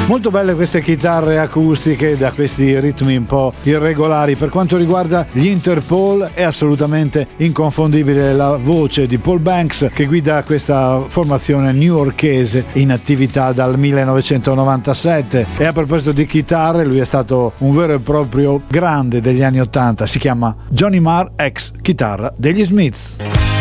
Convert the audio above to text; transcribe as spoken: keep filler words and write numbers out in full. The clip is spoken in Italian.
Molto belle queste chitarre acustiche da questi ritmi un po' irregolari. Per quanto riguarda gli Interpol è assolutamente inconfondibile la voce di Paul Banks, che guida questa formazione newyorkese in attività dal millenovecentonovantasette. E a proposito di chitarre, lui è stato un vero e proprio grande degli anni ottanta, si chiama Johnny Marr, ex chitarra degli Smiths.